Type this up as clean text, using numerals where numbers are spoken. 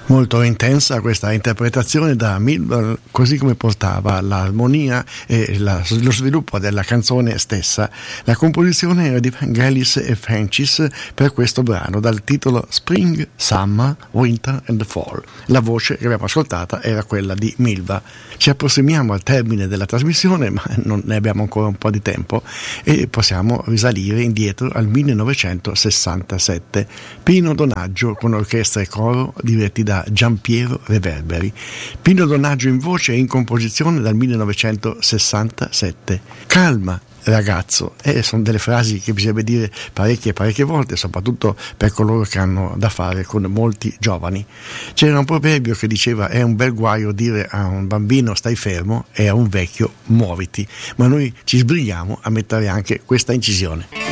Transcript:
Molto intensa questa interpretazione da Milburn, così come portava l'armonia e lo sviluppo della canzone stessa. La composizione era di Vangelis e Francis per questo brano dal titolo Spring, Summer, Winter and Fall. La voce che abbiamo ascoltata era quella di Milva. Ci approssimiamo al termine della trasmissione, ma non ne abbiamo ancora un po' di tempo e possiamo risalire indietro al 1967. Pino Donaggio con orchestra e coro diretti da Giampiero Reverberi. Pino Donaggio in voce e in composizione dal 1967. Calma ragazzo, sono delle frasi che bisogna dire parecchie volte, soprattutto per coloro che hanno da fare con molti giovani. C'era un proverbio che diceva: è un bel guaio dire a un bambino stai fermo e a un vecchio muoviti, ma noi ci sbrighiamo a mettere anche questa incisione.